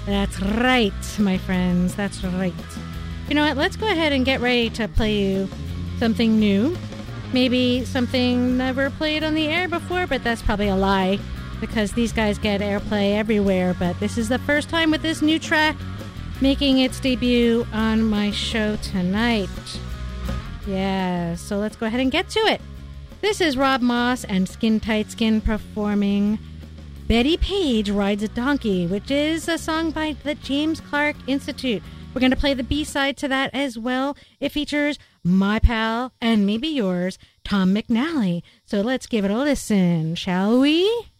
That's right, my friends. That's right. You know what? Let's go ahead and get ready to play you something new. Maybe something never played on the air before, but that's probably a lie because these guys get airplay everywhere. But this is the first time with this new track making its debut on my show tonight. Yeah, so let's go ahead and get to it. This is Rob Moss and Skin Tight Skin performing Betty Page Rides a Donkey, which is a song by the James Clark Institute. We're going to play the B-side to that as well. It features my pal, and maybe yours, Tom McNally. So let's give it a listen, shall we?